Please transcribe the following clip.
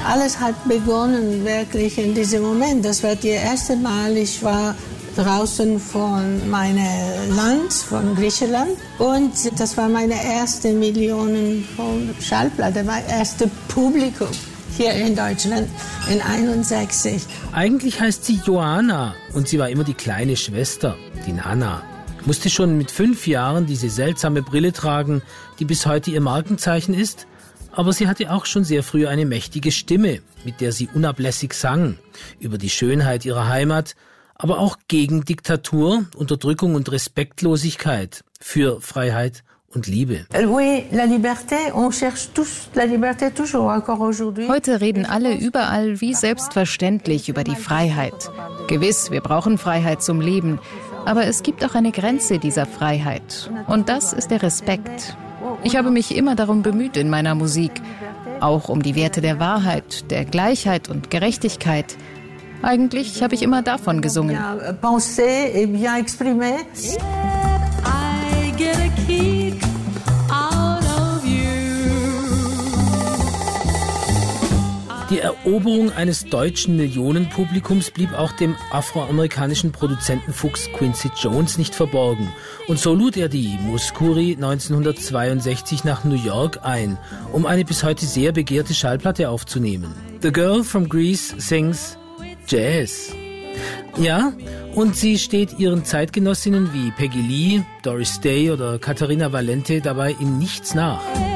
Alles hat begonnen wirklich in diesem Moment. Das war das erste Mal, ich war draußen von meinem Land, von Griechenland. Und das war meine erste Millionen von Schallplatte, mein erstes Publikum hier in Deutschland in 1961. Eigentlich heißt sie Joanna und sie war immer die kleine Schwester, die Nana. Musste schon mit 5 Jahren diese seltsame Brille tragen, die bis heute ihr Markenzeichen ist. Aber sie hatte auch schon sehr früh eine mächtige Stimme, mit der sie unablässig sang, über die Schönheit ihrer Heimat, aber auch gegen Diktatur, Unterdrückung und Respektlosigkeit, für Freiheit und Liebe. Heute reden alle überall wie selbstverständlich über die Freiheit. Gewiss, wir brauchen Freiheit zum Leben, aber es gibt auch eine Grenze dieser Freiheit. Und das ist der Respekt. Ich habe mich immer darum bemüht in meiner Musik, auch um die Werte der Wahrheit, der Gleichheit und Gerechtigkeit. Eigentlich habe ich immer davon gesungen. Die Eroberung eines deutschen Millionenpublikums blieb auch dem afroamerikanischen Produzenten Fuchs Quincy Jones nicht verborgen. Und so lud er die Muskuri 1962 nach New York ein, um eine bis heute sehr begehrte Schallplatte aufzunehmen. The Girl from Greece sings Jazz. Ja, und sie steht ihren Zeitgenossinnen wie Peggy Lee, Doris Day oder Caterina Valente dabei in nichts nach.